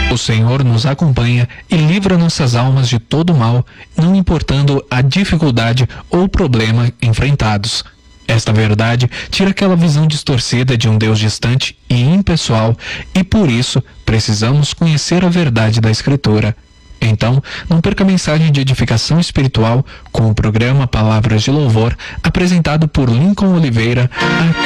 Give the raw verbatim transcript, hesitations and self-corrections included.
O Senhor nos acompanha e livra nossas almas de todo mal, não importando a dificuldade ou problema enfrentados. Esta verdade tira aquela visão distorcida de um Deus distante e impessoal, e por isso precisamos conhecer a verdade da Escritura. Então, não perca a mensagem de edificação espiritual com o programa Palavras de Louvor, apresentado por Lincoln Oliveira, aqui